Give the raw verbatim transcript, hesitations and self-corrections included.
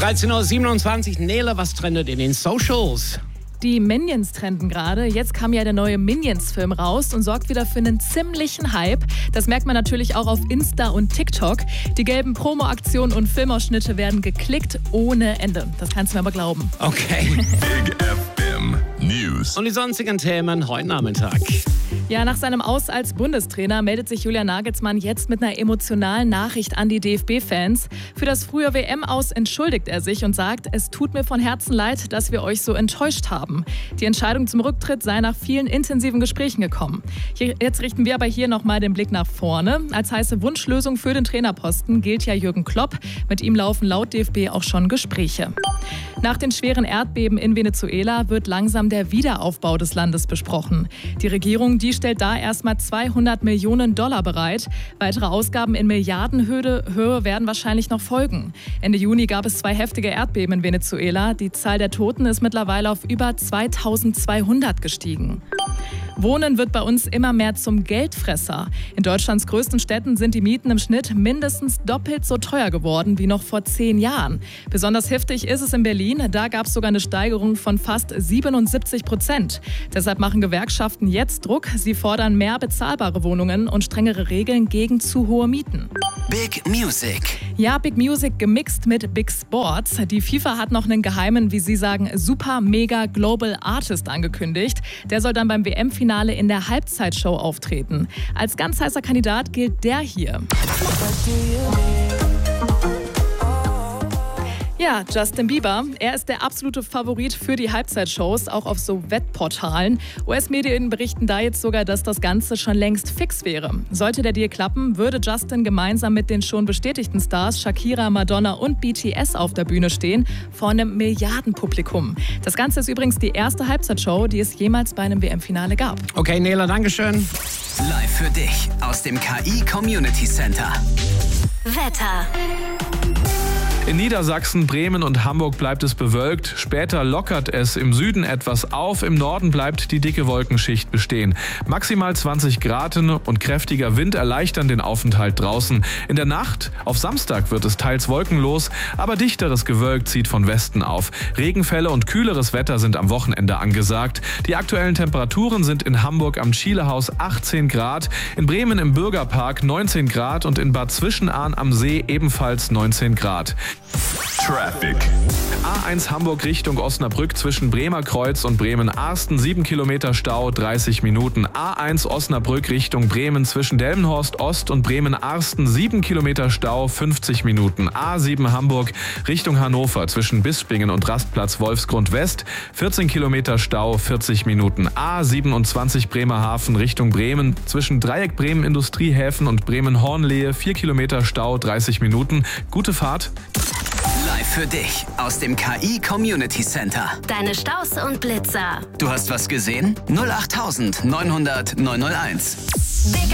dreizehn Uhr siebenundzwanzig. Nele, was trendet in den Socials? Die Minions trenden gerade. Jetzt kam ja der neue Minions-Film raus und sorgt wieder für einen ziemlichen Hype. Das merkt man natürlich auch auf Insta und TikTok. Die gelben Promo-Aktionen und Filmausschnitte werden geklickt ohne Ende. Das kannst du mir aber glauben. Okay. Big F M News. Und die sonstigen Themen heute Nachmittag. Ja, nach seinem Aus als Bundestrainer meldet sich Julian Nagelsmann jetzt mit einer emotionalen Nachricht an die D F B-Fans. Für das frühe W M-Aus entschuldigt er sich und sagt, es tut mir von Herzen leid, dass wir euch so enttäuscht haben. Die Entscheidung zum Rücktritt sei nach vielen intensiven Gesprächen gekommen. Hier, jetzt richten wir aber hier nochmal den Blick nach vorne. Als heiße Wunschlösung für den Trainerposten gilt ja Jürgen Klopp. Mit ihm laufen laut D F B auch schon Gespräche. Nach den schweren Erdbeben in Venezuela wird langsam der Wiederaufbau des Landes besprochen. Die Regierung, die stellt da erstmal zweihundert Millionen Dollar bereit. Weitere Ausgaben in Milliardenhöhe Höhe werden wahrscheinlich noch folgen. Ende Juni gab es zwei heftige Erdbeben in Venezuela. Die Zahl der Toten ist mittlerweile auf über zweitausendzweihundert gestiegen. Wohnen wird bei uns immer mehr zum Geldfresser. In Deutschlands größten Städten sind die Mieten im Schnitt mindestens doppelt so teuer geworden wie noch vor zehn Jahren. Besonders heftig ist es in Berlin. Da gab es sogar eine Steigerung von fast siebenundsiebzig Prozent. Deshalb machen Gewerkschaften jetzt Druck. Sie fordern mehr bezahlbare Wohnungen und strengere Regeln gegen zu hohe Mieten. Big Music. Ja, Big Music gemixt mit Big Sports. Die FIFA hat noch einen geheimen, wie sie sagen, super mega Global Artist angekündigt. Der soll dann beim W M-Finale in der Halbzeitshow auftreten. Als ganz heißer Kandidat gilt der hier. Ja, Justin Bieber. Er ist der absolute Favorit für die Halbzeitshows, auch auf so Wettportalen. U S-Medien berichten da jetzt sogar, dass das Ganze schon längst fix wäre. Sollte der Deal klappen, würde Justin gemeinsam mit den schon bestätigten Stars Shakira, Madonna und B T S auf der Bühne stehen, vor einem Milliardenpublikum. Das Ganze ist übrigens die erste Halbzeitshow, die es jemals bei einem W M-Finale gab. Okay, Nele, dankeschön. Live für dich aus dem K I Community Center. Wetter. In Niedersachsen, Bremen und Hamburg bleibt es bewölkt. Später lockert es im Süden etwas auf. Im Norden bleibt die dicke Wolkenschicht bestehen. Maximal zwanzig Grad und kräftiger Wind erleichtern den Aufenthalt draußen. In der Nacht auf Samstag wird es teils wolkenlos, aber dichteres Gewölk zieht von Westen auf. Regenfälle und kühleres Wetter sind am Wochenende angesagt. Die aktuellen Temperaturen sind in Hamburg am Schielehaus achtzehn Grad, in Bremen im Bürgerpark neunzehn Grad und in Bad Zwischenahn am See ebenfalls neunzehn Grad. Traffic. A eins Hamburg Richtung Osnabrück zwischen Bremerkreuz und Bremen-Arsten, sieben Kilometer Stau, dreißig Minuten. A eins Osnabrück Richtung Bremen zwischen Delmenhorst Ost und Bremen-Arsten, sieben Kilometer Stau, fünfzig Minuten. A sieben Hamburg Richtung Hannover zwischen Bispingen und Rastplatz Wolfsgrund West, vierzehn Kilometer Stau, vierzig Minuten. A siebenundzwanzig Bremerhaven Richtung Bremen zwischen Dreieck Bremen Industriehäfen und Bremen-Hornlehe, vier Kilometer Stau, dreißig Minuten. Gute Fahrt. Live für dich aus dem K I Community Center. Deine Staus und Blitzer. Du hast was gesehen? null acht neun null null neun null eins. Big